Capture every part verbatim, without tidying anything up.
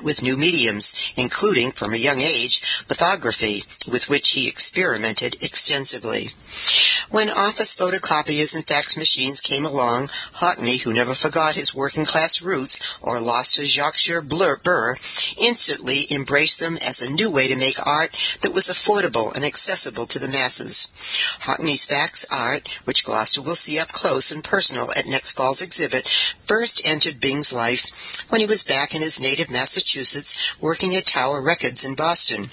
with new mediums, including, from a young age, lithography, with which he experimented extensively. When office photocopiers and fax machines came along, Hockney, who never forgot his working-class roots or lost his Yorkshire burr, instantly embraced them as a new way to make art that was affordable and accessible to the masses. Hockney's fax art, which Gloucester will see up close and personal at next fall's exhibit, first entered Bing's life when he was back in his native Massachusetts working at Tower Records in Boston.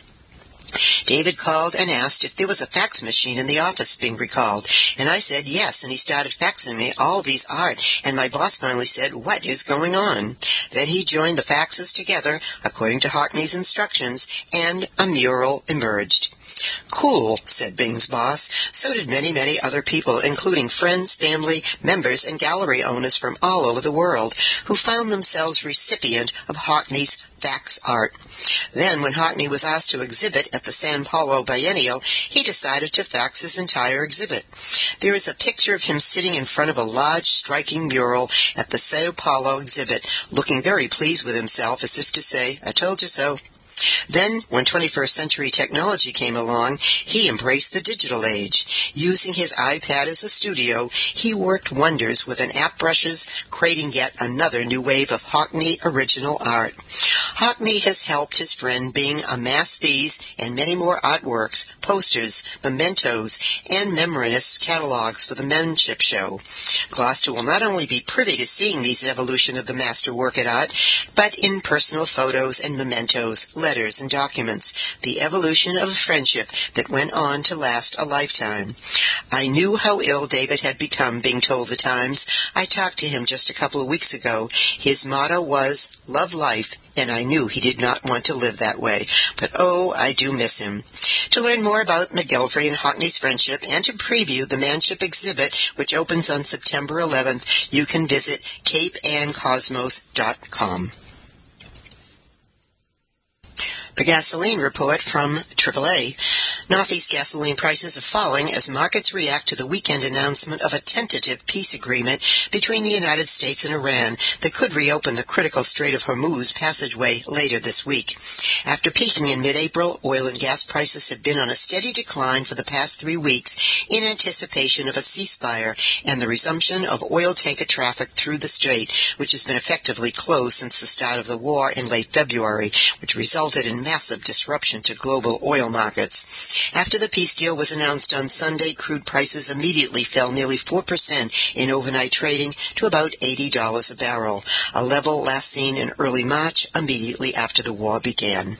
David called and asked if there was a fax machine in the office, Bing recalled, and I said yes, and he started faxing me all these art, and my boss finally said, "What is going on?" Then he joined the faxes together, according to Hockney's instructions, and a mural emerged. "Cool," said Bing's boss. So did many, many other people, including friends, family, members, and gallery owners from all over the world, who found themselves recipient of Hockney's fax art. Then, when Hockney was asked to exhibit at the San Paulo Biennial, he decided to fax his entire exhibit. There is a picture of him sitting in front of a large, striking mural at the Sao Paulo exhibit, looking very pleased with himself, as if to say, "I told you so." Then, when twenty-first century technology came along, he embraced the digital age. Using his iPad as a studio, he worked wonders with an app brushes, creating yet another new wave of Hockney original art. Hockney has helped his friend Bing amass these and many more artworks, posters, mementos, and memorandous catalogs for the Menship Show. Gloucester will not only be privy to seeing these evolution of the master work at art, but in personal photos and mementos, letters and documents, the evolution of a friendship that went on to last a lifetime. "I knew how ill David had become," Bing told the Times. "I talked to him just a couple of weeks ago. His motto was, 'Love life,' and I knew he did not want to live that way. But oh, I do miss him." To learn more about McGillivray and Hockney's friendship and to preview the Manship exhibit, which opens on September eleventh, you can visit cape ann cosmos dot com. The gasoline report from triple A. Northeast gasoline prices are falling as markets react to the weekend announcement of a tentative peace agreement between the United States and Iran that could reopen the critical Strait of Hormuz passageway later this week. After peaking in mid-April, oil and gas prices have been on a steady decline for the past three weeks in anticipation of a ceasefire and the resumption of oil tanker traffic through the strait, which has been effectively closed since the start of the war in late February, which resulted in massive disruption to global oil markets. After the peace deal was announced on Sunday, crude prices immediately fell nearly four percent in overnight trading to about eighty dollars a barrel, a level last seen in early March, immediately after the war began.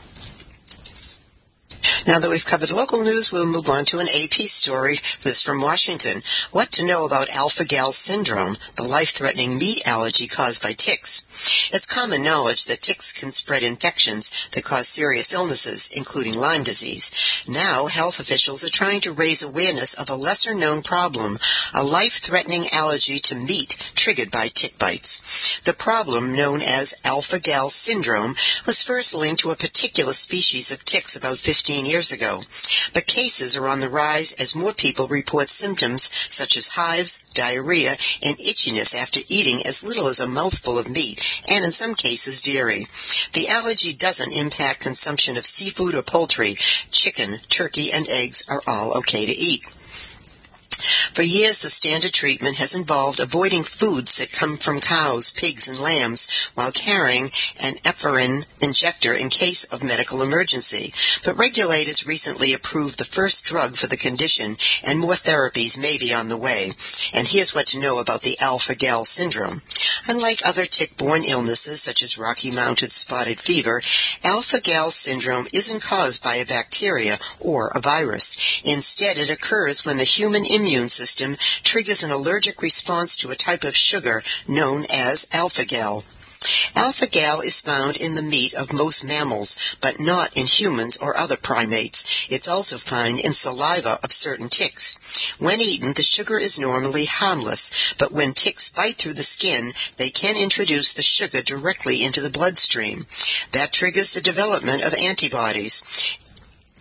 Now that we've covered local news, we'll move on to an A P story. This from Washington. What to know about alpha-gal syndrome, the life-threatening meat allergy caused by ticks. It's common knowledge that ticks can spread infections that cause serious illnesses, including Lyme disease. Now, health officials are trying to raise awareness of a lesser-known problem, a life-threatening allergy to meat triggered by tick bites. The problem, known as alpha-gal syndrome, was first linked to a particular species of ticks about fifteen years ago. But cases are on the rise as more people report symptoms such as hives, diarrhea, and itchiness after eating as little as a mouthful of meat, and in some cases dairy. The allergy doesn't impact consumption of seafood or poultry. Chicken, turkey, and eggs are all okay to eat. For years, the standard treatment has involved avoiding foods that come from cows, pigs, and lambs while carrying an epinephrine injector in case of medical emergency. But regulators recently approved the first drug for the condition, and more therapies may be on the way. And here's what to know about the alpha-gal syndrome. Unlike other tick-borne illnesses such as Rocky Mountain spotted fever, alpha-gal syndrome isn't caused by a bacteria or a virus. Instead, it occurs when the human immune system triggers an allergic response to a type of sugar known as alpha-gal. Alpha-gal is found in the meat of most mammals, but not in humans or other primates. It's also found in saliva of certain ticks. When eaten, the sugar is normally harmless, but when ticks bite through the skin, they can introduce the sugar directly into the bloodstream. That triggers the development of antibodies.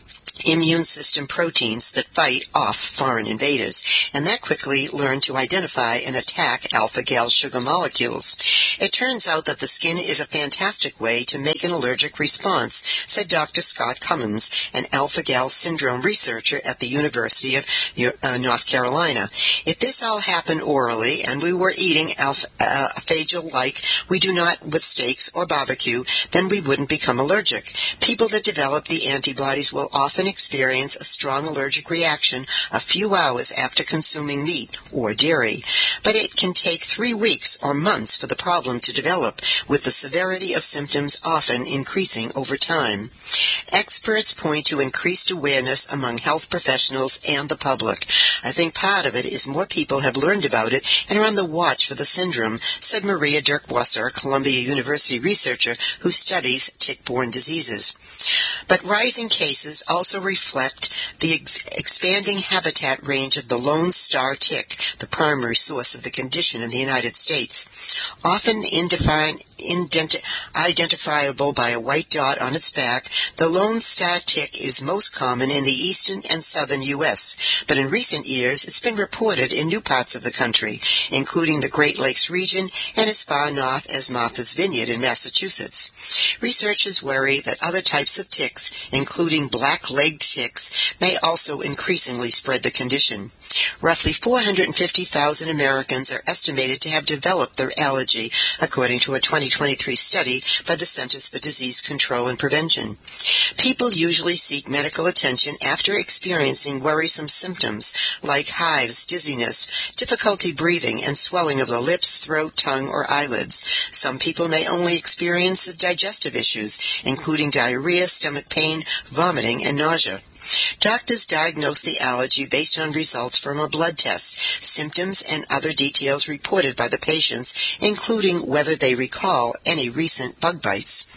immune system proteins that fight off foreign invaders, and that quickly learned to identify and attack alpha-gal sugar molecules. It turns out that the skin is a fantastic way to make an allergic response, said Doctor Scott Cummins, an alpha-gal syndrome researcher at the University of uh, North Carolina. If this all happened orally and we were eating alpha, uh, phageal like we do not with steaks or barbecue, then we wouldn't become allergic. People that develop the antibodies will often experience a strong allergic reaction a few hours after consuming meat or dairy, but it can take three weeks or months for the problem to develop, with the severity of symptoms often increasing over time. Experts point to increased awareness among health professionals and the public. I think part of it is more people have learned about it and are on the watch for the syndrome, said Maria Dirkwasser, Columbia University researcher who studies tick-borne diseases. But rising cases also reflect the ex- expanding habitat range of the Lone Star tick, the primary source of the condition in the United States. Often indefined Identi- identifiable by a white dot on its back, the Lone Star tick is most common in the eastern and southern U S, but in recent years it's been reported in new parts of the country, including the Great Lakes region and as far north as Martha's Vineyard in Massachusetts. Researchers worry that other types of ticks, including black-legged ticks, may also increasingly spread the condition. Roughly four hundred fifty thousand Americans are estimated to have developed their allergy, according to a twenty twenty-three study by the Centers for Disease Control and Prevention. People usually seek medical attention after experiencing worrisome symptoms like hives, dizziness, difficulty breathing, and swelling of the lips, throat, tongue, or eyelids. Some people may only experience digestive issues, including diarrhea, stomach pain, vomiting, and nausea. Doctors diagnose the allergy based on results from a blood test, symptoms, and other details reported by the patients, including whether they recall any recent bug bites.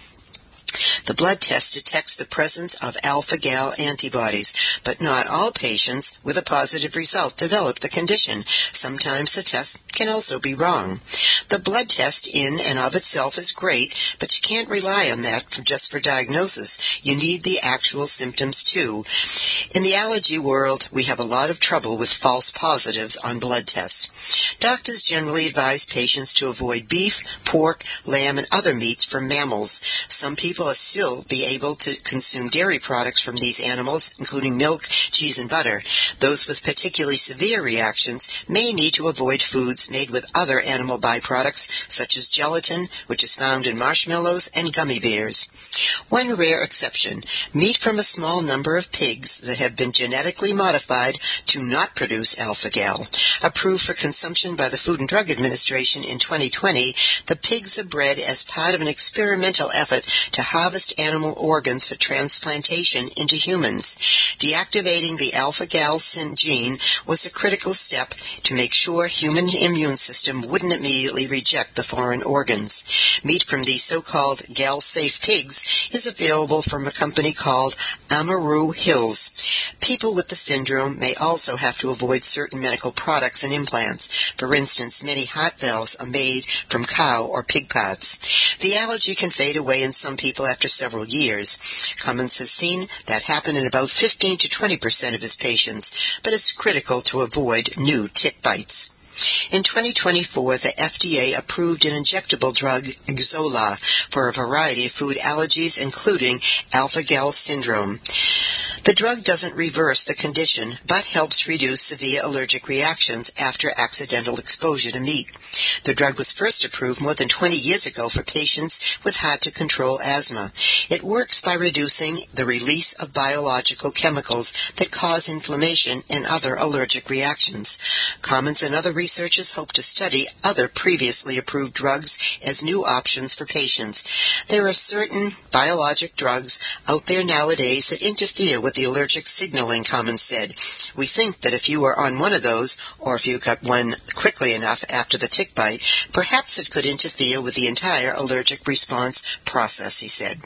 The blood test detects the presence of alpha-gal antibodies, but not all patients with a positive result develop the condition. Sometimes the test can also be wrong. The blood test in and of itself is great, but you can't rely on that for just for diagnosis. You need the actual symptoms too. In the allergy world, we have a lot of trouble with false positives on blood tests. Doctors generally advise patients to avoid beef, pork, lamb, and other meats from mammals. Some people will still be able to consume dairy products from these animals, including milk, cheese, and butter. Those with particularly severe reactions may need to avoid foods made with other animal byproducts, such as gelatin, which is found in marshmallows, and gummy bears. One rare exception, meat from a small number of pigs that have been genetically modified to not produce alpha-gal. Approved for consumption by the Food and Drug Administration in twenty twenty, the pigs are bred as part of an experimental effort to harvest animal organs for transplantation into humans. Deactivating the alpha-gal gene was a critical step to make sure human immune system wouldn't immediately reject the foreign organs. Meat from these so-called gal-safe pigs is available from a company called Amaru Hills. People with the syndrome may also have to avoid certain medical products and implants. For instance, many heart valves are made from cow or pig parts. The allergy can fade away in some people after several years. Cummins has seen that happen in about fifteen to twenty percent of his patients, but it's critical to avoid new tick bites. In twenty twenty-four, the F D A approved an injectable drug, Xolair, for a variety of food allergies, including alpha-gal syndrome. The drug doesn't reverse the condition, but helps reduce severe allergic reactions after accidental exposure to meat. The drug was first approved more than twenty years ago for patients with hard-to-control asthma. It works by reducing the release of biological chemicals that cause inflammation and other allergic reactions. Cummins and other researchers hope to study other previously approved drugs as new options for patients. There are certain biologic drugs out there nowadays that interfere with the allergic signaling, Cummins said. We think that if you are on one of those, or if you got one quickly enough after the tick bite, perhaps it could interfere with the entire allergic response process, he said.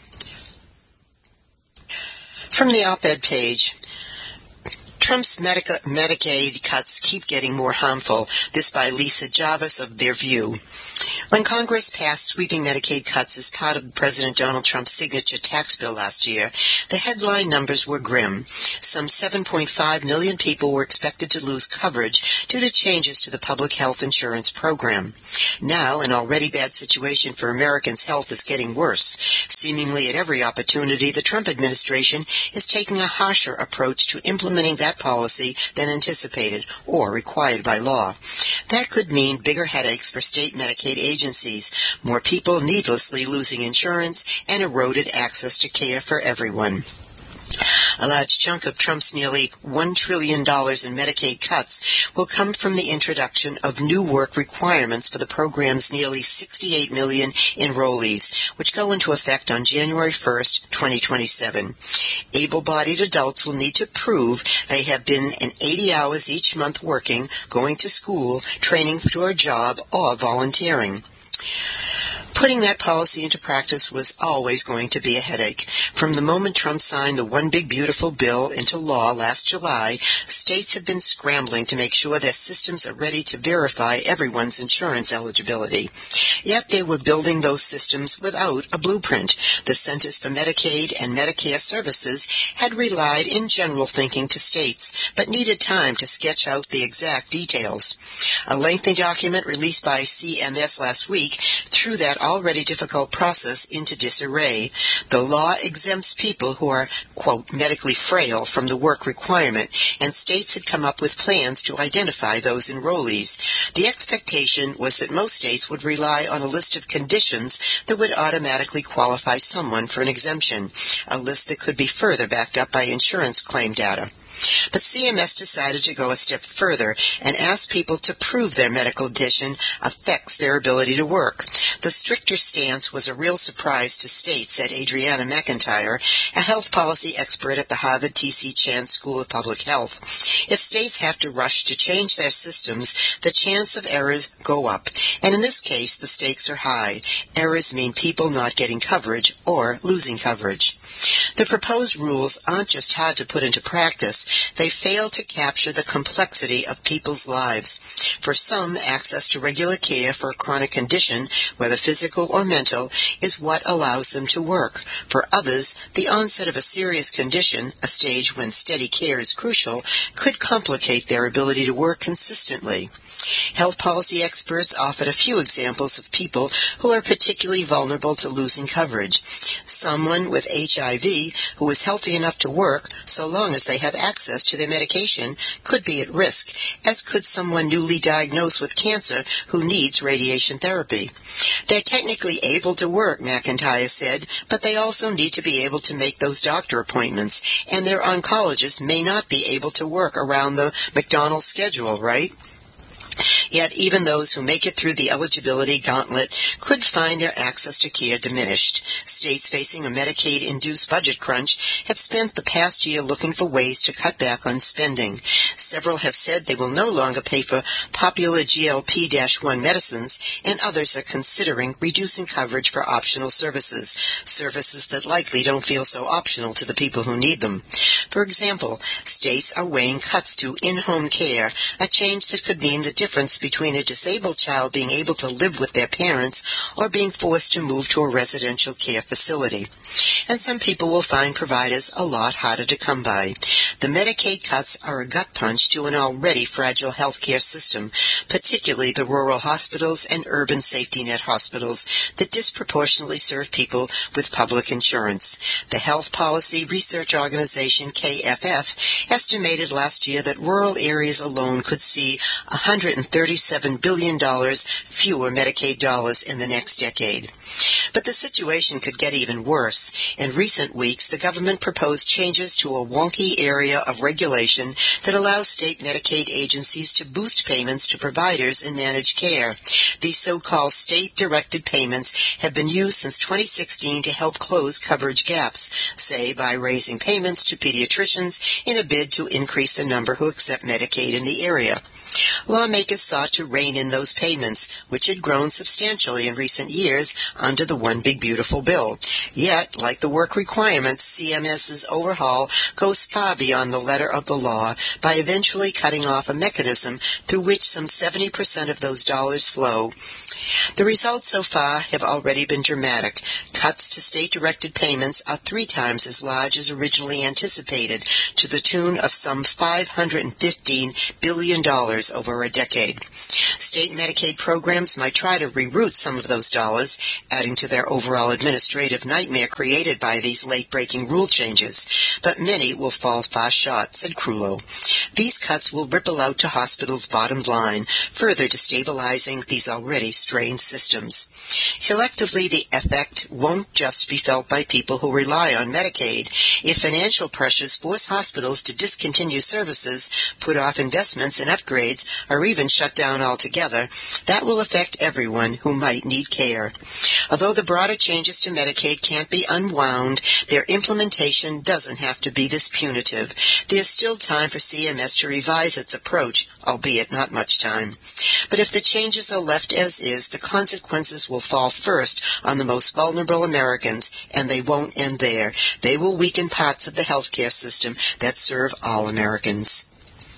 From the op-ed page, Trump's Medica- Medicaid cuts keep getting more harmful. This by Lisa Jarvis of Their View. When Congress passed sweeping Medicaid cuts as part of President Donald Trump's signature tax bill last year, the headline numbers were grim. Some seven point five million people were expected to lose coverage due to changes to the public health insurance program. Now, an already bad situation for Americans' health is getting worse. Seemingly at every opportunity, the Trump administration is taking a harsher approach to implementing that policy than anticipated or required by law. That could mean bigger headaches for state Medicaid agencies, more people needlessly losing insurance, and eroded access to care for everyone. A large chunk of Trump's nearly one trillion dollars in Medicaid cuts will come from the introduction of new work requirements for the program's nearly sixty-eight million enrollees, which go into effect on January first, twenty twenty-seven. Able-bodied adults will need to prove they have been in eighty hours each month working, going to school, training for a job, or volunteering. Putting that policy into practice was always going to be a headache. From the moment Trump signed the One Big Beautiful Bill into law last July, states have been scrambling to make sure their systems are ready to verify everyone's insurance eligibility. Yet they were building those systems without a blueprint. The Centers for Medicaid and Medicare Services had relied in general thinking to states, but needed time to sketch out the exact details. A lengthy document released by C M S last week threw that already difficult process into disarray. The law exempts people who are, quote, medically frail from the work requirement, and states had come up with plans to identify those enrollees. The expectation was that most states would rely on a list of conditions that would automatically qualify someone for an exemption, a list that could be further backed up by insurance claim data. But C M S decided to go a step further and ask people to prove their medical condition affects their ability to work. The stricter stance was a real surprise to states, said Adriana McIntyre, a health policy expert at the Harvard T C Chan School of Public Health. If states have to rush to change their systems, the chance of errors go up, and in this case, the stakes are high. Errors mean people not getting coverage or losing coverage. The proposed rules aren't just hard to put into practice, they fail to capture the complexity of people's lives. For some, access to regular care for a chronic condition, whether physical or mental, is what allows them to work. For others, the onset of a serious condition, a stage when steady care is crucial, could complicate their ability to work consistently. Health policy experts offered a few examples of people who are particularly vulnerable to losing coverage. Someone with H I V who is healthy enough to work, so long as they have access to their medication, could be at risk, as could someone newly diagnosed with cancer who needs radiation therapy. They're technically able to work, McIntyre said, but they also need to be able to make those doctor appointments, and their oncologist may not be able to work around the McDonald's schedule, right? Yet even those who make it through the eligibility gauntlet could find their access to care diminished. States facing a Medicaid-induced budget crunch have spent the past year looking for ways to cut back on spending. Several have said they will no longer pay for popular G L P one medicines, and others are considering reducing coverage for optional services, services that likely don't feel so optional to the people who need them. For example, states are weighing cuts to in-home care, a change that could mean the difference between a disabled child being able to live with their parents or being forced to move to a residential care facility. And some people will find providers a lot harder to come by. The Medicaid cuts are a gut punch to an already fragile healthcare system, particularly the rural hospitals and urban safety net hospitals that disproportionately serve people with public insurance. The health policy research organization K F F estimated last year that rural areas alone could see one hundred thirty-seven billion dollars fewer Medicaid dollars in the next decade. But the situation could get even worse. In recent weeks, the government proposed changes to a wonky area of regulation that allows state Medicaid agencies to boost payments to providers in managed care. These so-called state-directed payments have been used since twenty sixteen to help close coverage gaps, say by raising payments to pediatricians in a bid to increase the number who accept Medicaid in the area. Lawmakers sought to rein in those payments, which had grown substantially in recent years under the One Big Beautiful Bill. Yet, like the work requirements, CMS's overhaul goes far beyond the letter of the law by eventually cutting off a mechanism through which some seventy percent of those dollars flow. The results so far have already been dramatic. Cuts to state-directed payments are three times as large as originally anticipated, to the tune of some five hundred fifteen billion dollars over a decade. State Medicaid programs might try to reroute some of those dollars, adding to their overall administrative nightmare created by these late-breaking rule changes, but many will fall far short, said Crullo. These cuts will ripple out to hospitals' bottom line, further destabilizing these already strained systems. Collectively, the effect won't just be felt by people who rely on Medicaid. If financial pressures force hospitals to discontinue services, put off investments and upgrades, or even shut down altogether, that will affect everyone who might need care. Although the broader changes to Medicaid can't be unwound, their implementation doesn't have to be this punitive. There's still time for C M S to revise its approach, albeit not much time. But if the changes are left as is, the consequences will fall first on the most vulnerable Americans, and they won't end there. They will weaken parts of the healthcare system that serve all Americans.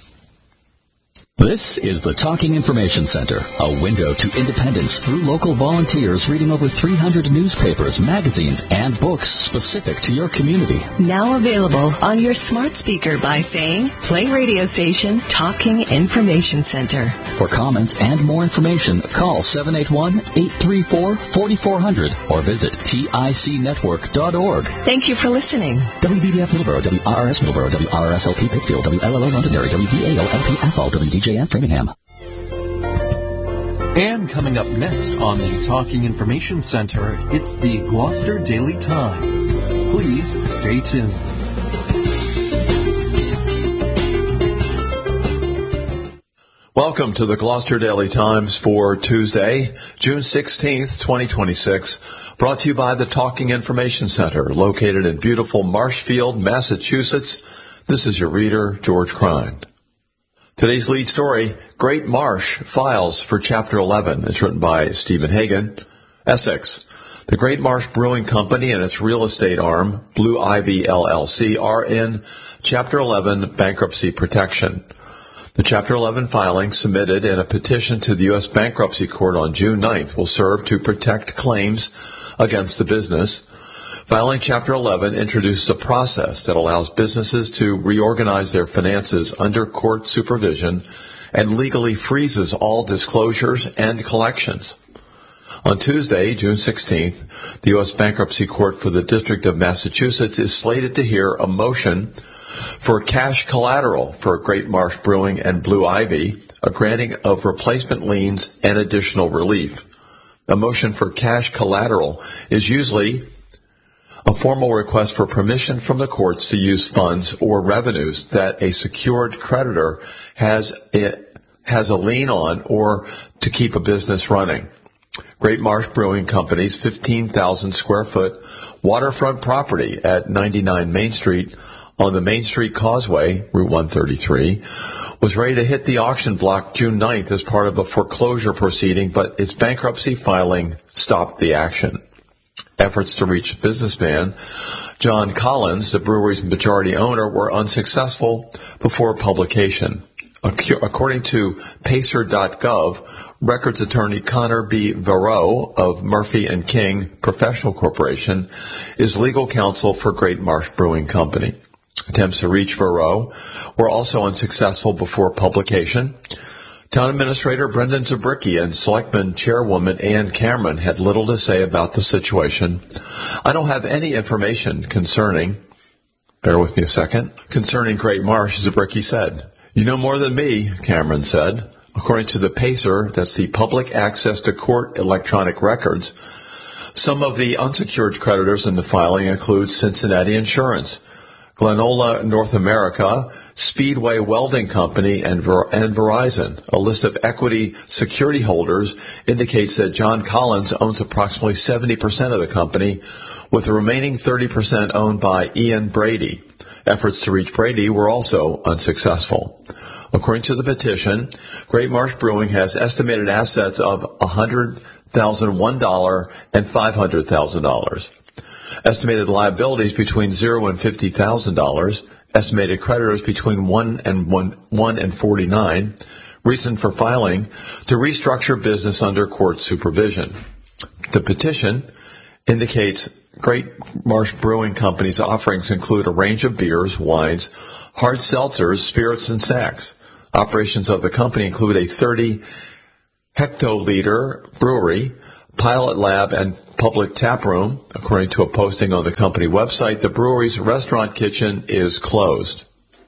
This is the Talking Information Center, a window to independence through local volunteers reading over three hundred newspapers, magazines, and books specific to your community. Now available on your smart speaker by saying, play radio station Talking Information Center. For comments and more information, call seven eight one, eight three four, four four zero zero or visit tic network dot org. Thank you for listening. W B D F Middleborough, W R R S Middleborough, W R R S L P Pittsfield, W L L O Londonderry, W V A O L P Athol, W D J F Framingham. And coming up next on the Talking Information Center, it's the Gloucester Daily Times. Please stay tuned. Welcome to the Gloucester Daily Times for Tuesday, June sixteenth, twenty twenty-six, brought to you by the Talking Information Center, located in beautiful Marshfield, Massachusetts. This is your reader, George Crine. Today's lead story, Great Marsh files for Chapter eleven. It's written by Stephen Hagan. Essex. The Great Marsh Brewing Company and its real estate arm, Blue Ivy L L C, are in Chapter eleven bankruptcy protection. The Chapter eleven filing submitted in a petition to the U S Bankruptcy Court on June ninth will serve to protect claims against the business. Filing Chapter eleven introduces a process that allows businesses to reorganize their finances under court supervision and legally freezes all disclosures and collections. On Tuesday, June sixteenth, the U S Bankruptcy Court for the District of Massachusetts is slated to hear a motion for cash collateral for Great Marsh Brewing and Blue Ivy, a granting of replacement liens and additional relief. A motion for cash collateral is usually a formal request for permission from the courts to use funds or revenues that a secured creditor has a, has a lien on or to keep a business running. Great Marsh Brewing Company's fifteen thousand square foot waterfront property at ninety-nine Main Street on the Main Street Causeway, Route one thirty-three, was ready to hit the auction block June ninth as part of a foreclosure proceeding, but its bankruptcy filing stopped the action. Efforts to reach businessman John Collins, the brewery's majority owner, were unsuccessful before publication. According to pacer dot gov, records attorney Connor B. Varro of Murphy and King Professional Corporation is legal counsel for Great Marsh Brewing Company. Attempts to reach Varro were also unsuccessful before publication. Town Administrator Brendan Zabricki and Selectman Chairwoman Ann Cameron had little to say about the situation. I don't have any information concerning, bear with me a second, concerning Great Marsh, Zabricki said. You know more than me, Cameron said. According to the PACER, that's the Public Access to Court Electronic Records, some of the unsecured creditors in the filing include Cincinnati Insurance, Glenola North America, Speedway Welding Company, and, Ver- and Verizon. A list of equity security holders indicates that John Collins owns approximately seventy percent of the company, with the remaining thirty percent owned by Ian Brady. Efforts to reach Brady were also unsuccessful. According to the petition, Great Marsh Brewing has estimated assets of one hundred thousand one dollars and five hundred thousand dollars. Estimated liabilities between zero and fifty thousand dollars. Estimated creditors between one and one, one and forty-nine. Reason for filing: to restructure business under court supervision. The petition indicates Great Marsh Brewing Company's offerings include a range of beers, wines, hard seltzers, spirits, and snacks. Operations of the company include a thirty hectoliter brewery, pilot lab, and public tap room. According to a posting on the company website, the brewery's restaurant kitchen is closed.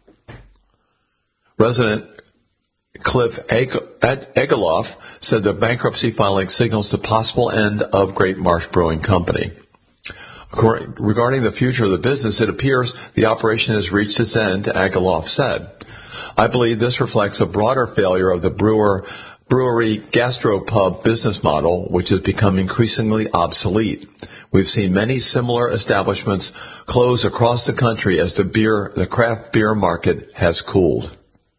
Resident Cliff Egeloff said the bankruptcy filing signals the possible end of Great Marsh Brewing Company. Regarding the future of the business, it appears the operation has reached its end, Ageloff said. I believe this reflects a broader failure of the brewer brewery gastropub business model, which has become increasingly obsolete. We've seen many similar establishments close across the country as the beer, the craft beer market has cooled.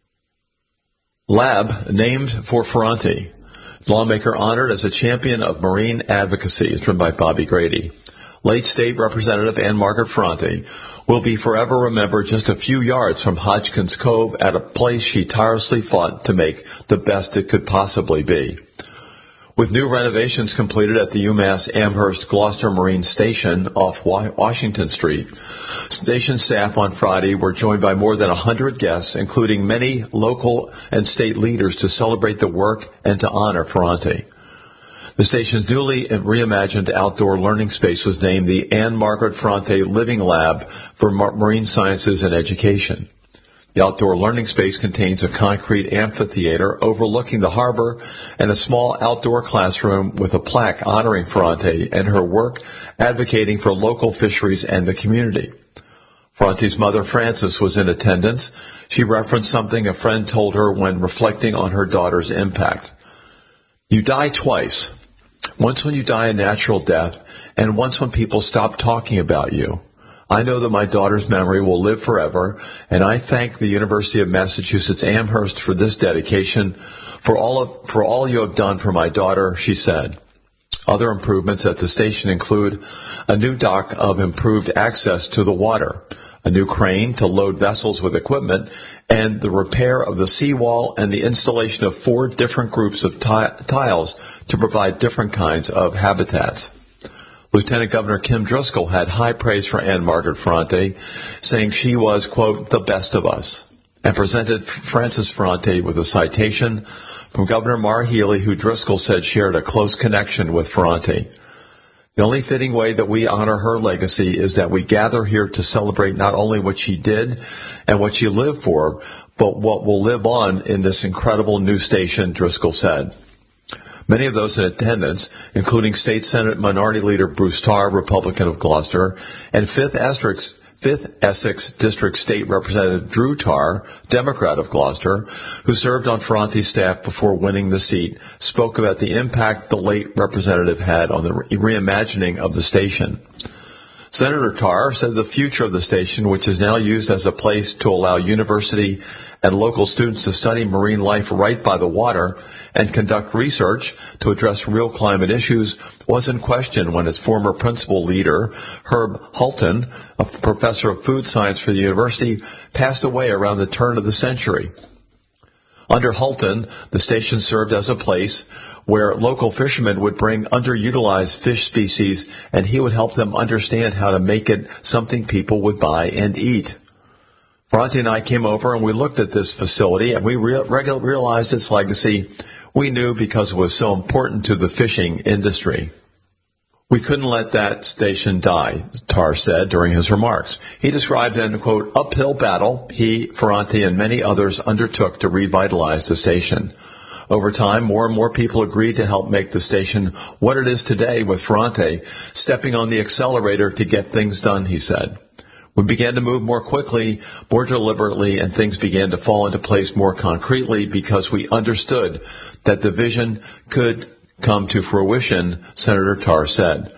Lab named for Ferranti. Lawmaker honored as a champion of marine advocacy. It's written by Bobby Grady. Late State Representative Ann Margaret Ferranti will be forever remembered just a few yards from Hodgkins Cove at a place she tirelessly fought to make the best it could possibly be. With new renovations completed at the UMass Amherst Gloucester Marine Station off Washington Street, station staff on Friday were joined by more than one hundred guests, including many local and state leaders, to celebrate the work and to honor Ferranti. The station's newly reimagined outdoor learning space was named the Ann Margaret Ferranti Living Lab for Marine Sciences and Education. The outdoor learning space contains a concrete amphitheater overlooking the harbor and a small outdoor classroom with a plaque honoring Ferranti and her work advocating for local fisheries and the community. Ferranti's mother, Frances, was in attendance. She referenced something a friend told her when reflecting on her daughter's impact. You die twice. Once when you die a natural death, and once when people stop talking about you. I know that my daughter's memory will live forever, and I thank the University of Massachusetts Amherst for this dedication, for all of, for all you have done for my daughter, she said. Other improvements at the station include a new dock of improved access to the water, a new crane to load vessels with equipment, and the repair of the seawall and the installation of four different groups of t- tiles to provide different kinds of habitats. Lieutenant Governor Kim Driscoll had high praise for Ann Margaret Ferranti, saying she was, quote, the best of us, and presented Frances Ferranti with a citation from Governor Maura Healey, who Driscoll said shared a close connection with Ferranti. The only fitting way that we honor her legacy is that we gather here to celebrate not only what she did and what she lived for, but what will live on in this incredible new station, Driscoll said. Many of those in attendance, including State Senate Minority Leader Bruce Tarr, Republican of Gloucester, and fifth Essex, fifth Essex District State Representative Drew Tarr, Democrat of Gloucester, who served on Ferranti's staff before winning the seat, spoke about the impact the late representative had on the reimagining of the station. Senator Tarr said the future of the station, which is now used as a place to allow university and local students to study marine life right by the water and conduct research to address real climate issues, was in question when its former principal leader, Herb Hulton, a professor of food science for the university, passed away around the turn of the century. Under Hulton, the station served as a place where local fishermen would bring underutilized fish species, and he would help them understand how to make it something people would buy and eat. Ferranti and I came over and we looked at this facility, and we re- realized its legacy. We knew because it was so important to the fishing industry. We couldn't let that station die, Tarr said during his remarks. He described an, quote, uphill battle he, Ferranti, and many others undertook to revitalize the station. Over time, more and more people agreed to help make the station what it is today, with Ferranti stepping on the accelerator to get things done, he said. We began to move more quickly, more deliberately, and things began to fall into place more concretely because we understood that the vision could come to fruition, Senator Tarr said.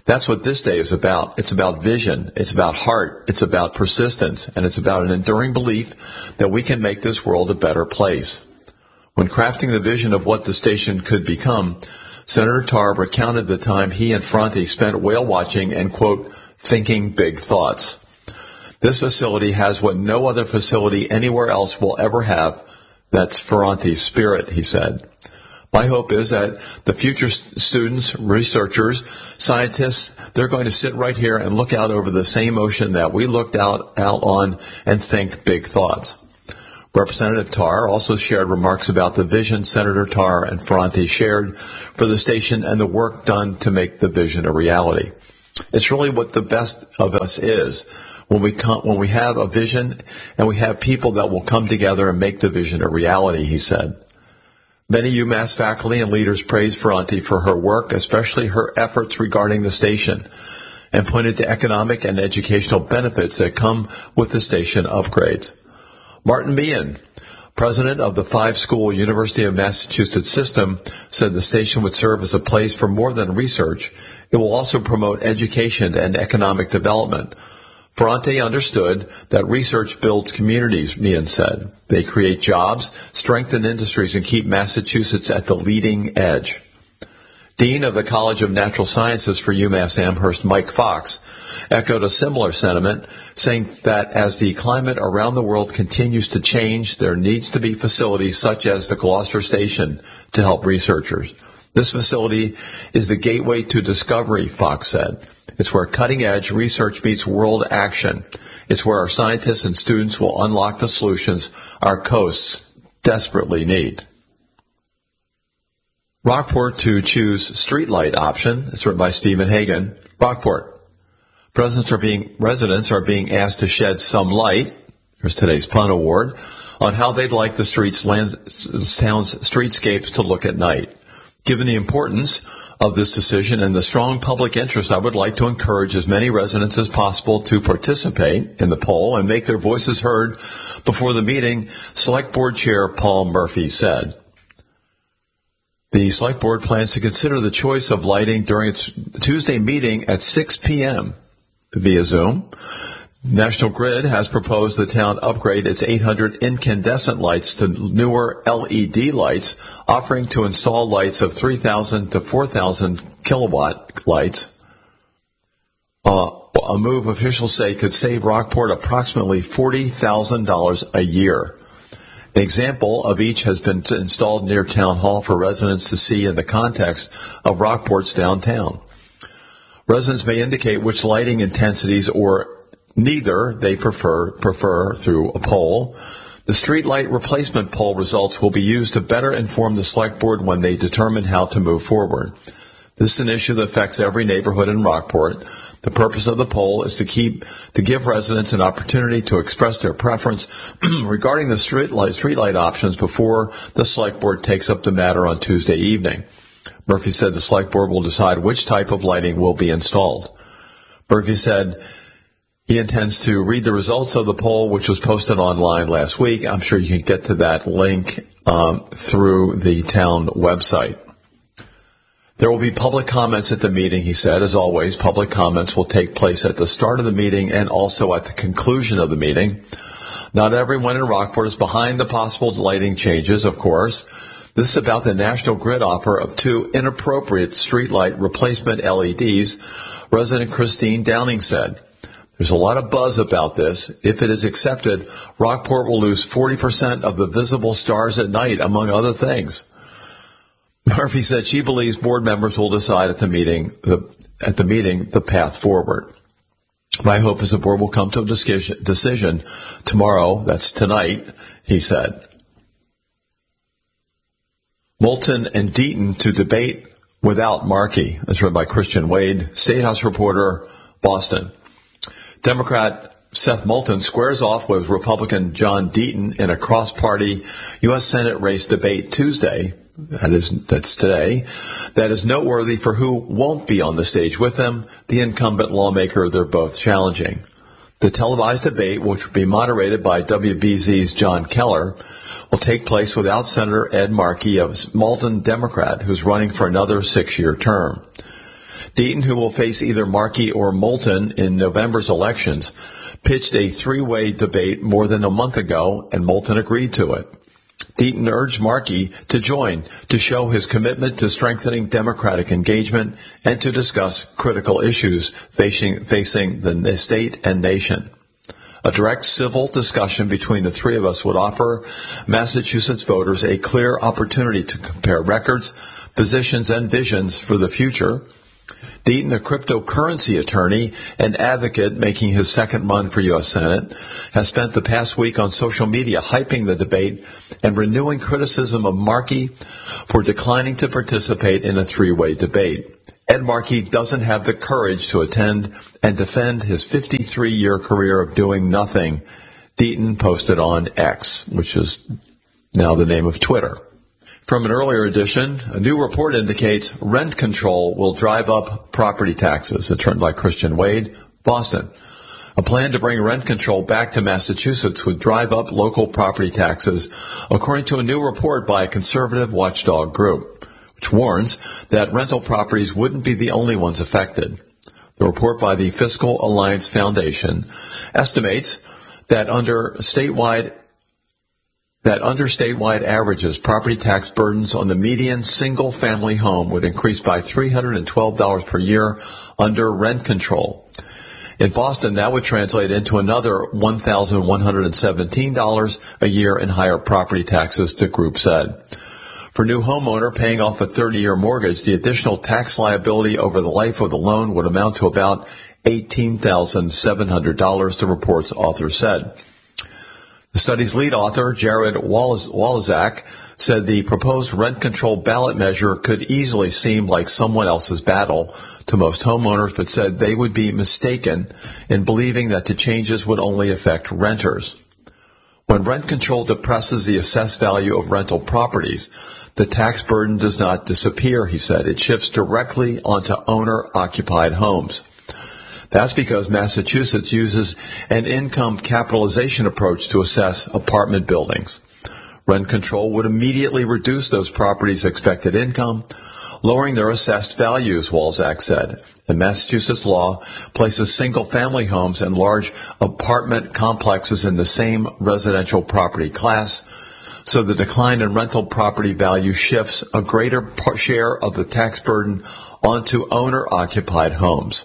That's what this day is about. It's about vision. It's about heart. It's about persistence. And it's about an enduring belief that we can make this world a better place. When crafting the vision of what the station could become, Senator Tarr recounted the time he and Ferranti spent whale watching and, quote, thinking big thoughts. This facility has what no other facility anywhere else will ever have. That's Ferranti's spirit, he said. My hope is that the future students, researchers, scientists, they're going to sit right here and look out over the same ocean that we looked out, out on and think big thoughts. Representative Tarr also shared remarks about the vision Senator Tarr and Ferranti shared for the station and the work done to make the vision a reality. It's really what the best of us is. When we come, when we have a vision and we have people that will come together and make the vision a reality, he said. Many UMass faculty and leaders praised Ferranti for her work, especially her efforts regarding the station, and pointed to economic and educational benefits that come with the station upgrades. Martin Meehan, president of the five-school University of Massachusetts system, said the station would serve as a place for more than research. It will also promote education and economic development. Ferranti understood that research builds communities, Meehan said. They create jobs, strengthen industries, and keep Massachusetts at the leading edge. Dean of the College of Natural Sciences for UMass Amherst, Mike Fox, echoed a similar sentiment, saying that as the climate around the world continues to change, there needs to be facilities such as the Gloucester Station to help researchers. This facility is the gateway to discovery, Fox said. It's where cutting-edge research meets world action. It's where our scientists and students will unlock the solutions our coasts desperately need. Rockport to choose streetlight option. It's written by Stephen Hagan. Rockport. Residents are being, residents are being asked to shed some light, here's today's pun award, on how they'd like the streets, land, town's streetscapes to look at night. Given the importance of this decision and the strong public interest, I would like to encourage as many residents as possible to participate in the poll and make their voices heard before the meeting, Select Board Chair Paul Murphy said. The Select Board plans to consider the choice of lighting during its Tuesday meeting at six p.m. via Zoom. National Grid has proposed the town upgrade its eight hundred incandescent lights to newer L E D lights, offering to install lights of three thousand to four thousand kilowatt lights. Uh, a move officials say could save Rockport approximately forty thousand dollars a year. An example of each has been installed near Town Hall for residents to see in the context of Rockport's downtown. Residents may indicate which lighting intensities or neither they prefer prefer through a poll. The streetlight replacement poll results will be used to better inform the Select Board when they determine how to move forward. This is an issue that affects every neighborhood in Rockport. The purpose of the poll is to keep to give residents an opportunity to express their preference regarding the streetlight streetlight options before the Select Board takes up the matter on Tuesday evening. Murphy said the Select Board will decide which type of lighting will be installed. Murphy said he intends to read the results of the poll, which was posted online last week. I'm sure you can get to that link um, through the town website. There will be public comments at the meeting, he said. As always, public comments will take place at the start of the meeting and also at the conclusion of the meeting. Not everyone in Rockport is behind the possible lighting changes, of course. This is about the National Grid offer of two inappropriate streetlight replacement L E Ds, resident Christine Downing said. There's a lot of buzz about this. If it is accepted, Rockport will lose forty percent of the visible stars at night, among other things. Murphy said she believes board members will decide at the meeting the, at the meeting the path forward. My hope is the board will come to a decision, decision tomorrow, that's tonight, he said. Moulton and Deaton to debate without Markey. That's read by Christian Wade, State House reporter, Boston. Democrat Seth Moulton squares off with Republican John Deaton in a cross-party U S Senate race debate Tuesday. That is, that's today. That is noteworthy for who won't be on the stage with them, the incumbent lawmaker they're both challenging. The televised debate, which will be moderated by W B Z's John Keller, will take place without Senator Ed Markey, a Malden Democrat who's running for another six-year term. Deaton, who will face either Markey or Moulton in November's elections, pitched a three-way debate more than a month ago, and Moulton agreed to it. Deaton urged Markey to join to show his commitment to strengthening Democratic engagement and to discuss critical issues facing, facing the state and nation. A direct civil discussion between the three of us would offer Massachusetts voters a clear opportunity to compare records, positions, and visions for the future. Deaton, a cryptocurrency attorney and advocate making his second run for U S Senate, has spent the past week on social media hyping the debate and renewing criticism of Markey for declining to participate in a three-way debate. Ed Markey doesn't have the courage to attend and defend his fifty-three-year career of doing nothing, Deaton posted on X, which is now the name of Twitter. From an earlier edition, a new report indicates rent control will drive up property taxes. It's written by Christian Wade, Boston. A plan to bring rent control back to Massachusetts would drive up local property taxes, according to a new report by a conservative watchdog group, which warns that rental properties wouldn't be the only ones affected. The report by the Fiscal Alliance Foundation estimates that under statewide that under statewide averages, property tax burdens on the median single-family home would increase by three hundred twelve dollars per year under rent control. In Boston, that would translate into another one thousand one hundred seventeen dollars a year in higher property taxes, the group said. For a new homeowner paying off a thirty-year mortgage, the additional tax liability over the life of the loan would amount to about eighteen thousand seven hundred dollars, the report's author said. The study's lead author, Jared Walizak, said the proposed rent control ballot measure could easily seem like someone else's battle to most homeowners, but said they would be mistaken in believing that the changes would only affect renters. When rent control depresses the assessed value of rental properties, the tax burden does not disappear, he said. It shifts directly onto owner-occupied homes. That's because Massachusetts uses an income capitalization approach to assess apartment buildings. Rent control would immediately reduce those properties' expected income, lowering their assessed values, Walzak said. And Massachusetts law places single-family homes and large apartment complexes in the same residential property class, so the decline in rental property value shifts a greater share of the tax burden onto owner-occupied homes.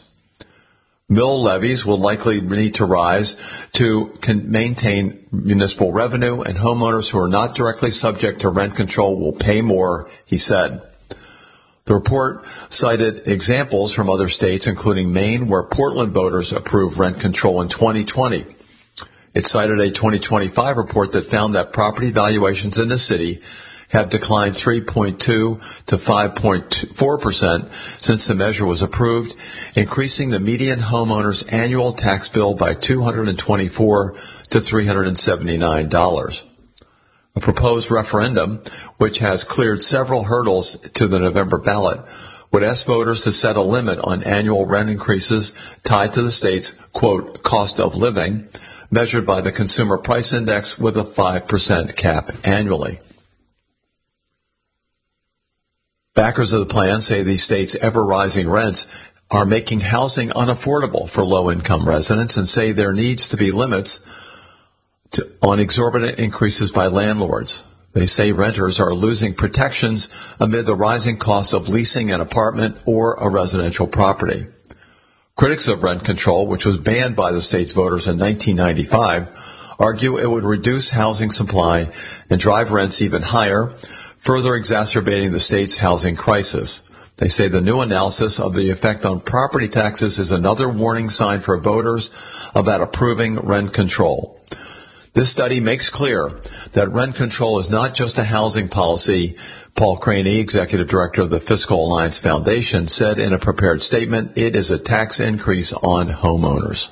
Mill levies will likely need to rise to maintain municipal revenue, and homeowners who are not directly subject to rent control will pay more, he said. The report cited examples from other states, including Maine, where Portland voters approved rent control in twenty twenty. It cited a twenty twenty-five report that found that property valuations in the city have declined three point two to five point four percent since the measure was approved, increasing the median homeowner's annual tax bill by two hundred twenty-four to three hundred seventy-nine dollars. A proposed referendum, which has cleared several hurdles to the November ballot, would ask voters to set a limit on annual rent increases tied to the state's, quote, cost of living, measured by the Consumer Price Index with a five percent cap annually. Backers of the plan say the state's ever-rising rents are making housing unaffordable for low-income residents and say there needs to be limits to, on exorbitant increases by landlords. They say renters are losing protections amid the rising costs of leasing an apartment or a residential property. Critics of rent control, which was banned by the state's voters in nineteen ninety-five, argue it would reduce housing supply and drive rents even higher, further exacerbating the state's housing crisis. They say the new analysis of the effect on property taxes is another warning sign for voters about approving rent control. This study makes clear that rent control is not just a housing policy, Paul Craney, executive director of the Fiscal Alliance Foundation, said in a prepared statement, it is a tax increase on homeowners.